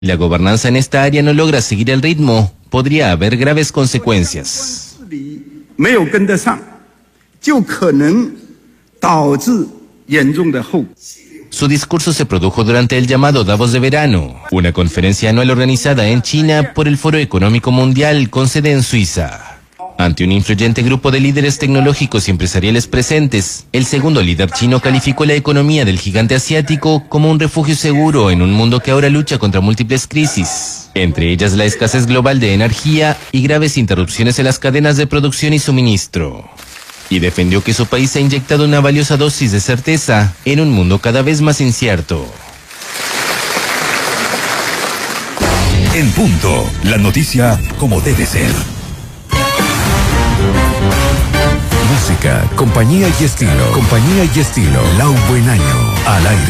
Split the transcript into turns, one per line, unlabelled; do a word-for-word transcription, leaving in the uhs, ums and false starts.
La gobernanza en esta área no logra seguir el ritmo, podría haber graves consecuencias. Su discurso se produjo durante el llamado Davos de verano, una conferencia anual organizada en China por el Foro Económico Mundial con sede en Suiza. Ante un influyente grupo de líderes tecnológicos y empresariales presentes, el segundo líder chino calificó la economía del gigante asiático como un refugio seguro en un mundo que ahora lucha contra múltiples crisis, entre ellas la escasez global de energía y graves interrupciones en las cadenas de producción y suministro. Y defendió que su país ha inyectado una valiosa dosis de certeza en un mundo cada vez más incierto.
En punto, la noticia como debe ser. Música, compañía y estilo. Compañía y estilo. Lau Buen Año. Al aire.